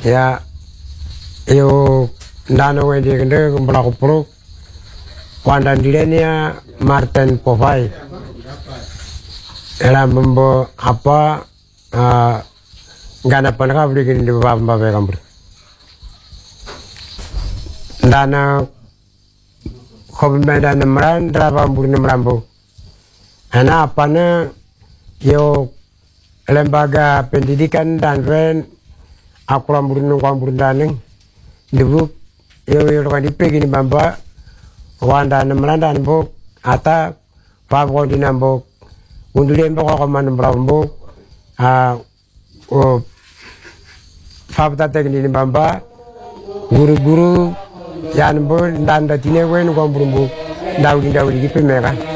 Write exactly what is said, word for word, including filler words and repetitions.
ya yo ndano wedi kende mlaku pro wanda dilenia Martin Povai era mambo apa uh, ngana panaka beli kini di bamba be kambur ndana khob medan nemran draba bur nemrambo ana apana yo lembaga pendidikan dan ren aku lambur nungkwambur daneng debuk yo yo kan dipegini bamba wanda nemran dan bok ata pabo dinambok undulen boko ko man brambo a o fabta tekni bamba guru-guru yan bo ndanda tine wen ko brumbu dawdi dawdi gi pemeka